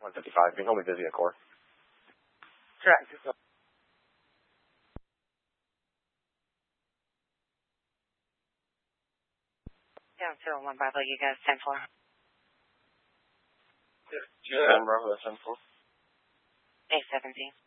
155. Can you hold me busy at core? Correct. Down 01 Bravo, you guys 10-4. Yeah, Bravo, 10-4. A17.